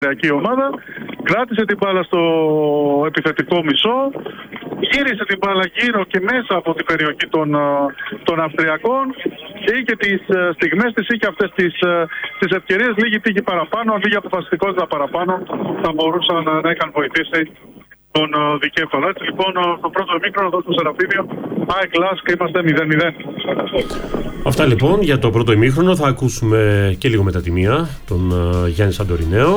Η ομάδα κράτησε την μπάλα στο επιθετικό μισό, γύρισε την μπάλα γύρω και μέσα από την περιοχή των Αυστριακών και είχε τις στιγμές της, είχε αυτές τις ευκαιρίες, λίγη τύχη παραπάνω, λίγη αποφασιστικότητα παραπάνω θα μπορούσαν να είχαν βοηθήσει τον δικέφαλο. Έτσι λοιπόν στο πρώτο ημίχρονο εδώ στο Σεραφείμιο ΑΕΚ Λάσκ είμαστε 0-0. Αυτά λοιπόν για το πρώτο ημίχρονο. Θα ακούσουμε και λίγο μετά τη μία τον Γιάννη Σαντορινέο.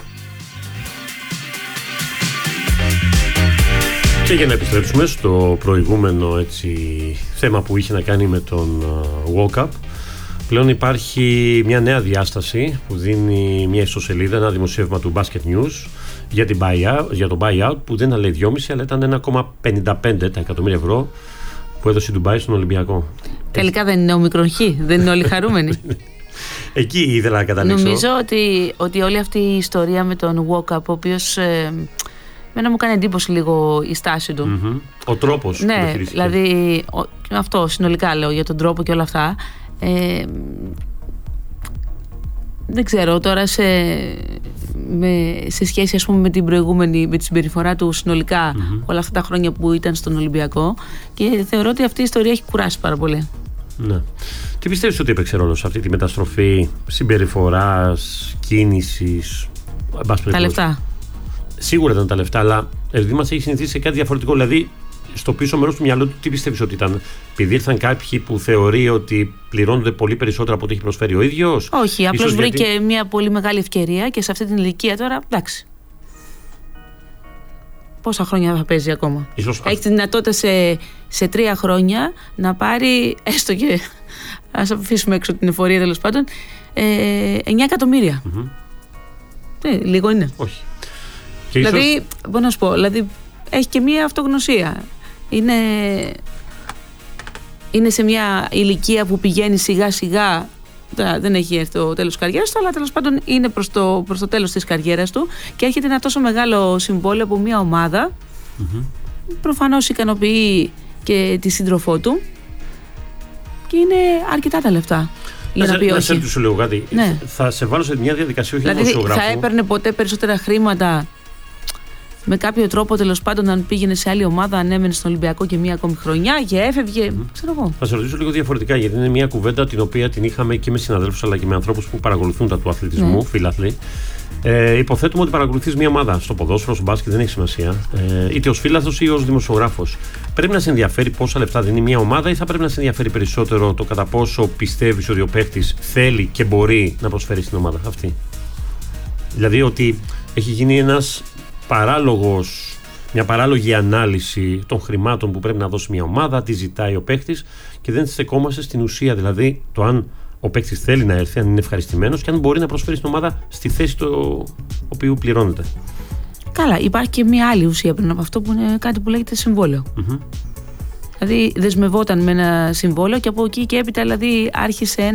Και για να επιστρέψουμε στο προηγούμενο θέμα που είχε να κάνει με τον walk-up, πλέον υπάρχει μια νέα διάσταση που δίνει μια ιστοσελίδα, ένα δημοσίευμα του Basket News για το buyout που δεν ήταν 2,5 αλλά ήταν 1,55 τα εκατομμύρια ευρώ που έδωσε η Ντουμπάι στον Ολυμπιακό. Τελικά δεν είναι ομικρον χ, δεν είναι όλοι χαρούμενοι. Εκεί ήθελα να καταλήξω. Νομίζω ότι όλη αυτή η ιστορία με τον walk-up, ο οποίος εμένα μου κάνει εντύπωση λίγο η στάση του. Ο τρόπος που το χειρίστηκε. Δηλαδή αυτό συνολικά λέω για τον τρόπο και όλα αυτά. Δεν ξέρω τώρα σε σχέση ας πούμε με την προηγούμενη, με τη συμπεριφορά του συνολικά όλα αυτά τα χρόνια που ήταν στον Ολυμπιακό, και θεωρώ ότι αυτή η ιστορία έχει κουράσει πάρα πολύ. Ναι. Τι πιστεύεις ότι έπαιξε ρόλο σε αυτή τη μεταστροφή συμπεριφοράς, κίνησης? Τα λεφτά. Σίγουρα ήταν τα λεφτά, αλλά επειδή μας έχει συνηθίσει σε κάτι διαφορετικό, δηλαδή στο πίσω μέρος του μυαλού του, τι πιστεύεις ότι ήταν? Επειδή ήρθαν κάποιοι που θεωρεί ότι πληρώνονται πολύ περισσότερο από ό,τι έχει προσφέρει ο ίδιος? Όχι, απλώς βρήκε μια πολύ μεγάλη ευκαιρία και σε αυτή την ηλικία τώρα, εντάξει. Πόσα χρόνια θα παίζει ακόμα? Έχει τη δυνατότητα σε 3 χρόνια να πάρει, έστω και ας αφήσουμε έξω την εφορία τέλος πάντων, 9 εκατομμύρια. Λίγο είναι. Όχι. Δηλαδή, μπορώ να σου πω, δηλαδή έχει και μία αυτογνωσία. Είναι σε μια ηλικία που πηγαίνει σιγά σιγά. Δεν έχει έρθει το τέλος της καριέρας του, αλλά τέλος πάντων είναι προς το τέλος της καριέρας του και έρχεται ένα τόσο μεγάλο συμβόλαιο από μια ομάδα. Προφανώς ικανοποιεί και τη σύντροφό του και είναι αρκετά τα λεφτά. Να σε ρωτήσω λίγο κάτι. Ναι. Θα σε βάλω σε μια διαδικασία, όχι δημοσιογράφου. Θα έπαιρνε ποτέ περισσότερα χρήματα με κάποιο τρόπο, τέλος πάντων, αν πήγαινε σε άλλη ομάδα, αν έμενε στον Ολυμπιακό και μία ακόμη χρονιά και έφευγε? Ξέρω εγώ. Θα σε ρωτήσω λίγο διαφορετικά, γιατί είναι μια κουβέντα την οποία την είχαμε και με συναδέλφους αλλά και με ανθρώπους που παρακολουθούν τα του αθλητισμού, φίλαθλοι. Υποθέτουμε ότι παρακολουθείς μια ομάδα στο ποδόσφαιρο, στο μπάσκετ, δεν έχει σημασία, είτε ως φίλαθλος ή ως δημοσιογράφος. Πρέπει να σε ενδιαφέρει πόσα λεφτά δίνει μια ομάδα, ή θα πρέπει να σε ενδιαφέρει περισσότερο το κατά πόσο πιστεύεις ότι ο παίκτης θέλει και μπορεί να προσφέρει στην ομάδα αυτή? Δηλαδή ότι έχει γίνει μια παράλογη ανάλυση των χρημάτων που πρέπει να δώσει μια ομάδα, τι ζητάει ο παίκτης, και δεν στεκόμαστε στην ουσία, δηλαδή το αν ο παίκτης θέλει να έρθει, αν είναι ευχαριστημένος και αν μπορεί να προσφέρει στην ομάδα στη θέση του οποίου πληρώνεται. Καλά, υπάρχει και μια άλλη ουσία πριν από αυτό που είναι κάτι που λέγεται συμβόλαιο. Δηλαδή δεσμευόταν με ένα συμβόλαιο και από εκεί και έπειτα δηλαδή άρχισε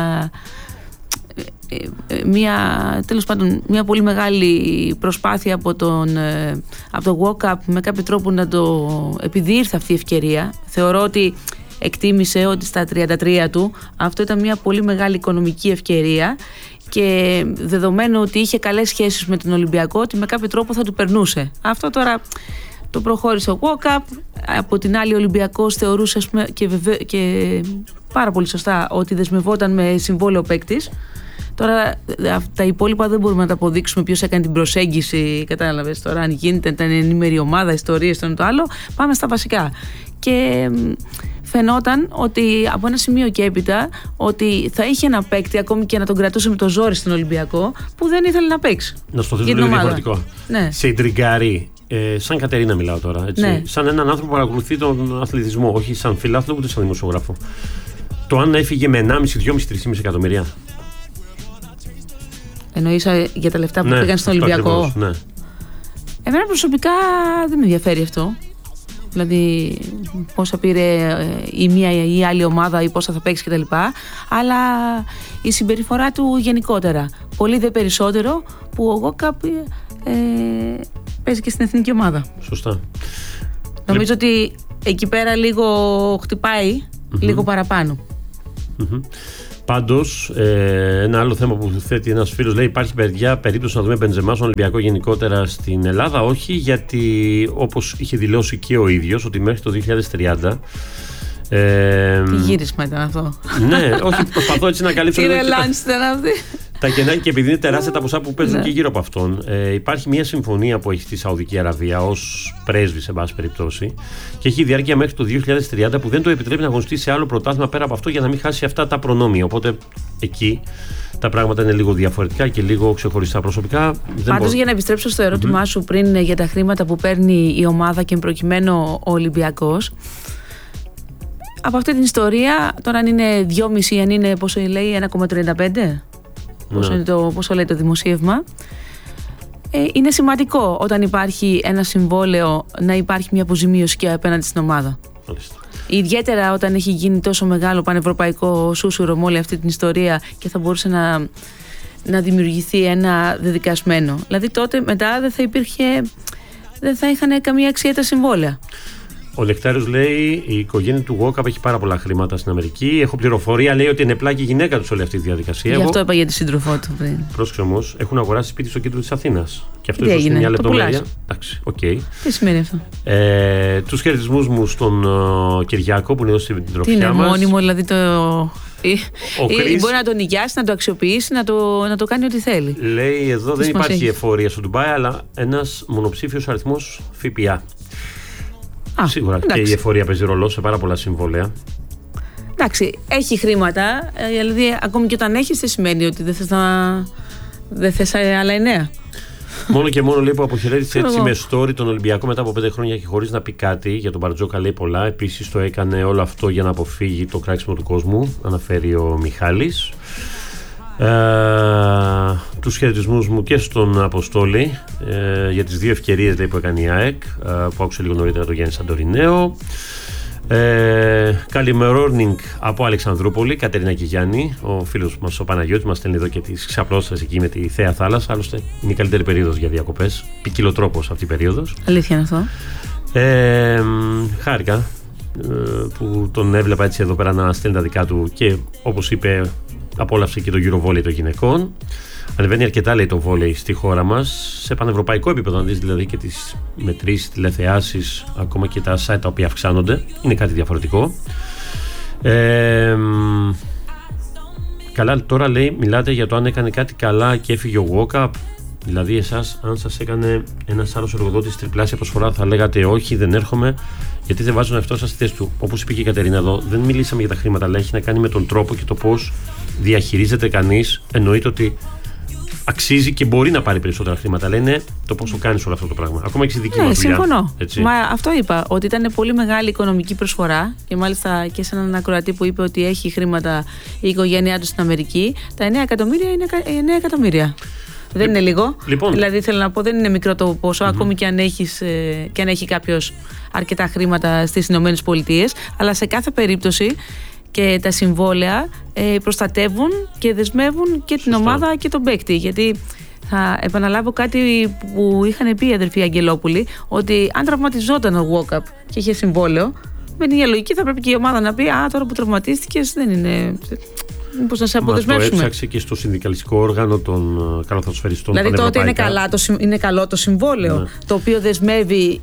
τέλος πάντων μια πολύ μεγάλη προσπάθεια από το walk-up με κάποιο τρόπο να το, επειδή ήρθε αυτή η ευκαιρία, θεωρώ ότι εκτίμησε ότι στα 33 του αυτό ήταν μια πολύ μεγάλη οικονομική ευκαιρία και δεδομένου ότι είχε καλές σχέσεις με τον Ολυμπιακό, ότι με κάποιο τρόπο θα του περνούσε. Αυτό τώρα το προχώρησε ο walk-up. Από την άλλη ο Ολυμπιακός θεωρούσε και πάρα πολύ σωστά ότι δεσμευόταν με συμβόλαιο παίκτης. Τώρα τα υπόλοιπα δεν μπορούμε να τα αποδείξουμε ποιος έκανε την προσέγγιση, κατάλαβες τώρα, αν γίνεται, ήταν ενήμερη ομάδα, ιστορίες, το άλλο. Πάμε στα βασικά. Και φαινόταν ότι από ένα σημείο και έπειτα ότι θα είχε ένα παίκτη, ακόμη και να τον κρατούσε με το ζόρι στον Ολυμπιακό, που δεν ήθελε να παίξει. Να στο θέσω λίγο διαφορετικό. Ναι. Σε ιντριγκάρει, σαν Κατερίνα μιλάω τώρα, έτσι, ναι. Σαν έναν άνθρωπο που παρακολουθεί τον αθλητισμό, όχι σαν φιλάθλο ούτε σαν δημοσιογράφο. Το αν έφυγε με 1,5-2,5-3,5 εκατομμύρια. Εννοείς για τα λεφτά που πήγαν στον Ολυμπιακό? Ακριβώς, ναι. Εμένα προσωπικά δεν με ενδιαφέρει αυτό. Δηλαδή πόσα πήρε η μία ή η άλλη ομάδα ή πόσα θα παίξει κτλ. Αλλά η συμπεριφορά του γενικότερα. Πολύ δε περισσότερο που ο Γόκαπ παίζει και στην εθνική ομάδα. Σωστά. Νομίζω ότι εκεί πέρα λίγο χτυπάει, λίγο παραπάνω. Πάντως, ένα άλλο θέμα που θέτει ένας φίλος, λέει: υπάρχει περίπτωση να δούμε Μπενζεμά στον Ολυμπιακό γενικότερα στην Ελλάδα? Όχι, γιατί όπως είχε δηλώσει και ο ίδιος, ότι μέχρι το 2030. Τι γύρισμα ήταν αυτό? Ναι, όχι, προσπαθώ έτσι να καλύψω. Τι ρελάνς ήταν αυτή? Τα κενά, και επειδή είναι τεράστια τα ποσά που παίζουν και γύρω από αυτόν. Υπάρχει μια συμφωνία που έχει στη Σαουδική Αραβία ως πρέσβη, σε πάση περιπτώσει, και έχει διάρκεια μέχρι το 2030, που δεν το επιτρέπει να αγωνιστεί σε άλλο πρωτάθλημα πέρα από αυτό, για να μην χάσει αυτά τα προνόμια. Οπότε εκεί τα πράγματα είναι λίγο διαφορετικά και λίγο ξεχωριστά. Προσωπικά. Πάντως, για να επιστρέψω στο ερώτημά σου πριν για τα χρήματα που παίρνει η ομάδα και προκειμένου ο Ολυμπιακός. Από αυτή την ιστορία, τώρα αν είναι 2,5, αν είναι πόσο λέει, 1,35. Πόσο λέει το δημοσίευμα. Είναι σημαντικό όταν υπάρχει ένα συμβόλαιο να υπάρχει μια αποζημίωση και απέναντι στην ομάδα. Ιδιαίτερα όταν έχει γίνει τόσο μεγάλο πανευρωπαϊκό σούσουρο με όλη αυτή την ιστορία και θα μπορούσε να δημιουργηθεί ένα δεδικασμένο. Δηλαδή τότε μετά δεν θα είχαν καμία αξία τα συμβόλαια. Ο Λεκτάριος λέει: η οικογένεια του Walkup έχει πάρα πολλά χρήματα στην Αμερική. Έχω πληροφορία, λέει, ότι είναι πλάκη γυναίκα του όλη αυτή τη διαδικασία. Γι' αυτό είπα για τη σύντροφό του πριν. Πρόσεξε όμως, έχουν αγοράσει σπίτι στο κέντρο της Αθήνας. Και αυτό ίσως είναι μια λεπτομέρεια. Εντάξει, οκ. Τι σημαίνει αυτό? Τους χαιρετισμούς μου στον Κυριάκο που είναι εδώ στην τροφιά μας. Είναι μόνιμο, δηλαδή μπορεί να τον νοικιάσει, να το αξιοποιήσει, να το κάνει ό,τι θέλει. Λέει εδώ: δεν υπάρχει εφορία στο Ντουμπάι, αλλά ένας μονοψήφιος αριθμός ΦΠΑ. Σίγουρα εντάξει. Και η εφορία παίζει ρόλο σε πάρα πολλά συμβόλαια. Εντάξει, έχει χρήματα. Δηλαδή, ακόμη και όταν έχεις, δεν σημαίνει ότι δεν θες άλλα 9. Μόνο και μόνο λέει που αποχαιρέτησε έτσι με story τον Ολυμπιακό μετά από 5 χρόνια και χωρίς να πει κάτι. Για τον Μπαρτζόκα λέει πολλά. Επίσης το έκανε όλο αυτό για να αποφύγει το κράξιμο του κόσμου, αναφέρει ο Μιχάλης. Τους χαιρετισμούς μου και στον Αποστόλη για τις 2 ευκαιρίες που έκανε η ΑΕΚ, που άκουσε λίγο νωρίτερα το Γιάννη Σαντορινέο. Καλημερόρνινγκ από Αλεξανδρούπολη, Κατερίνα και Γιάννη. Ο φίλος μας ο Παναγιώτης μας στέλνει εδώ και τις ξαπλώστες εκεί με τη θέα θάλασσα. Άλλωστε είναι η καλύτερη περίοδος για διακοπές. Ποικιλοτρόπος αυτή η περίοδος. Αλήθεια είναι αυτό. Χάρηκα που τον έβλεπα έτσι εδώ πέρα να στέλνει τα δικά του και όπως είπε, απόλαυσε και το Eurovόλεϊ των γυναικών. Ανεβαίνει αρκετά, λέει, το βόλεϊ στη χώρα μας, σε πανευρωπαϊκό επίπεδο. Αν δεις δηλαδή και τις μετρήσεις, τηλεθεάσεις, ακόμα και τα site τα οποία αυξάνονται, είναι κάτι διαφορετικό. Καλά, τώρα λέει, μιλάτε για το αν έκανε κάτι καλά και έφυγε ο Walkup. Δηλαδή, εσάς, αν σας έκανε ένας άλλος εργοδότης τριπλάσια προσφορά, θα λέγατε όχι, δεν έρχομαι, γιατί δεν βάζω τον εαυτό σας στη θέση του. Όπως είπε και η Κατερίνα εδώ, δεν μιλήσαμε για τα χρήματα, αλλά έχει να κάνει με τον τρόπο και το πώς διαχειρίζεται κανείς. Εννοείται ότι αξίζει και μπορεί να πάρει περισσότερα χρήματα, αλλά είναι το πώς το κάνεις όλο αυτό το πράγμα. Ακόμα και στη δική μας δουλειά. Συμφωνώ. Έτσι. Μα αυτό είπα, ότι ήταν πολύ μεγάλη οικονομική προσφορά και μάλιστα και σε έναν ακροατή που είπε ότι έχει χρήματα η οικογένειά του στην Αμερική. Τα 9 εκατομμύρια είναι 9 εκατομμύρια. Δεν είναι λίγο. Λοιπόν. Δηλαδή θέλω να πω, δεν είναι μικρό το ποσό, ακόμη και αν έχει κάποιος αρκετά χρήματα στις Ηνωμένες Πολιτείες. Αλλά σε κάθε περίπτωση και τα συμβόλαια προστατεύουν και δεσμεύουν και την ομάδα και τον παίκτη. Γιατί θα επαναλάβω κάτι που είχαν πει οι αδερφοί Αγγελόπουλοι, ότι αν τραυματιζόταν ο Walkup και είχε συμβόλαιο, με την λογική θα πρέπει και η ομάδα να πει: τώρα που τραυματίστηκες δεν είναι. Μήπως να σε αποδεσμεύσουμε. Μα το έψαξε και στο συνδικαλιστικό όργανο των καλαθοσφαιριστών. Δηλαδή τότε είναι καλό το συμβόλαιο, ναι, το οποίο δεσμεύει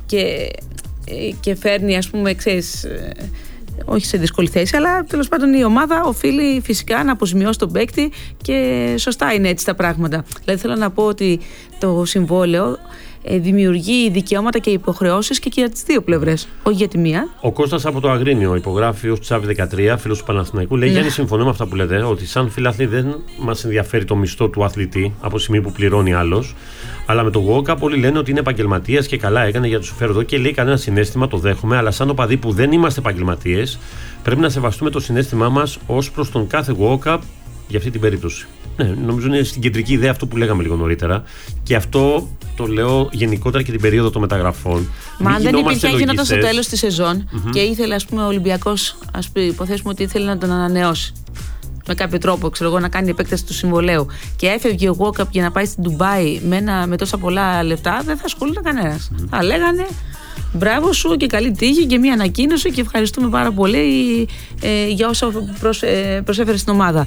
και φέρνει, ας πούμε, ξέρεις, όχι σε δύσκολη θέση, αλλά τέλος πάντων η ομάδα οφείλει φυσικά να αποζημιώσει τον παίκτη και σωστά είναι έτσι τα πράγματα. Δηλαδή θέλω να πω ότι το συμβόλαιο δημιουργεί δικαιώματα και υποχρεώσεις και για τις δύο πλευρές, όχι για τη μία. Ο Κώστας από το Αγρίνιο υπογράφει ως Τσάβη 13, φίλος του Παναθηναϊκού. Λέει: Γιάννη, συμφωνώ με αυτά που λέτε, ότι σαν φιλάθλοι δεν μας ενδιαφέρει το μισθό του αθλητή από τη στιγμή που πληρώνει άλλος. Αλλά με το Walkup όλοι λένε ότι είναι επαγγελματίας και καλά έκανε για το σου φέρω εδώ και λέει κανένα συναίσθημα, το δέχομαι. Αλλά σαν οπαδοί που δεν είμαστε επαγγελματίες, πρέπει να σεβαστούμε το συναίσθημά μας ως προς τον κάθε Walkup για αυτή την περίπτωση. Ναι, νομίζω είναι στην κεντρική ιδέα αυτό που λέγαμε λίγο νωρίτερα. Και αυτό το λέω γενικότερα και την περίοδο των μεταγραφών. Μα αν δεν υπήρχε, γινόταν στο τέλος της σεζόν και ήθελε, ας πούμε, ο Ολυμπιακός, υποθέσουμε ότι ήθελε να τον ανανεώσει με κάποιο τρόπο, ξέρω εγώ, να κάνει επέκταση του συμβολέου και έφευγε ο Walkup για να πάει στην Ντουμπάι με τόσα πολλά λεφτά, δεν θα ασχολούνται κανένας. Θα λέγανε μπράβο σου και καλή τύχη και μία ανακοίνωση και ευχαριστούμε πάρα πολύ για όσα προσέφερε στην ομάδα.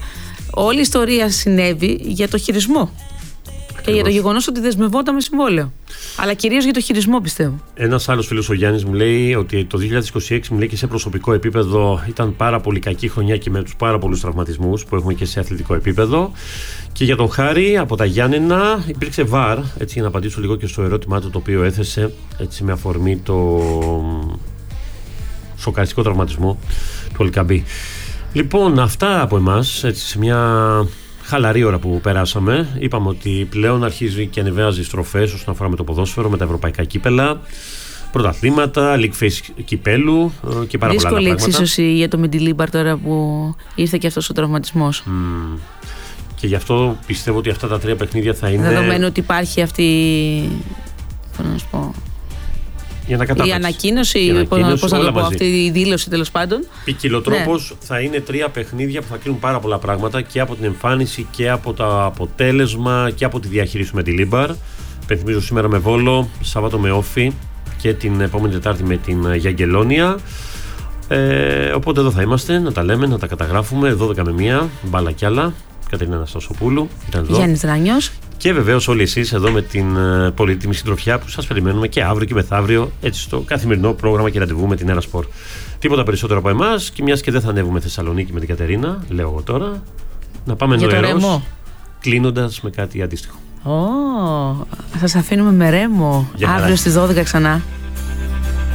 όλη η ιστορία συνέβη για το χειρισμό. Και για το γεγονός ότι δεσμευόταν με συμβόλαιο. Αλλά κυρίως για το χειρισμό, πιστεύω. Ένας άλλος φίλος, ο Γιάννης, μου λέει ότι το 2026, μου λέει, και σε προσωπικό επίπεδο ήταν πάρα πολύ κακή χρονιά και με τους πάρα πολλούς τραυματισμούς που έχουμε και σε αθλητικό επίπεδο. Και για τον Χάρη, από τα Γιάννενα, υπήρξε VAR, έτσι, για να απαντήσω λίγο και στο ερώτημά του το οποίο έθεσε, έτσι, με αφορμή το σοκαριστικό τραυματισμό του Ελκαμπή. Λοιπόν, αυτά από εμάς, έτσι, σε μια χαλαρή ώρα που περάσαμε. Είπαμε ότι πλέον αρχίζει και ανεβάζει στροφές όσον αφορά με το ποδόσφαιρο, με τα ευρωπαϊκά κύπελα, πρωταθλήματα, League Phase κυπέλου και πάρα πολλά άλλα πράγματα. Δύσκολη εξίσωση για το Μεντιλίμπαρ τώρα που ήρθε και αυτός ο τραυματισμός. Και γι' αυτό πιστεύω ότι αυτά τα 3 παιχνίδια θα είναι. Δεδομένου ότι υπάρχει αυτή. Πώς να σου πω. Η ανακοίνωση, πώς να το πω, αυτή η δήλωση, τέλος πάντων. Ποικιλοτρόπως, ναι. Θα είναι 3 παιχνίδια που θα κρίνουν πάρα πολλά πράγματα και από την εμφάνιση και από το αποτέλεσμα και από τη διαχείριση με τη Λίμπαρ. Πενθυμίζω σήμερα με Βόλο, Σάββατο με Όφη και την επόμενη Τετάρτη με την Γιαγγελόνια. Οπότε εδώ θα είμαστε, να τα λέμε, να τα καταγράφουμε. 12 με 1, μπάλα κι άλλα. Κατερίνα Αναστασοπούλου, Γιάννης Ράνιος. Και βεβαίως όλοι εσείς εδώ με την πολύτιμη συντροφιά που σας περιμένουμε και αύριο και μεθαύριο, έτσι, στο καθημερινό πρόγραμμα και ραντεβού με την Έρα Σπορ. Τίποτα περισσότερο από εμάς, και μιας και δεν θα ανέβουμε Θεσσαλονίκη με την Κατερίνα, λέω εγώ τώρα, να πάμε νοερός, κλείνοντας με κάτι αντίστοιχο. Θα σας αφήνουμε με Ρέμο αύριο στις 12 ξανά.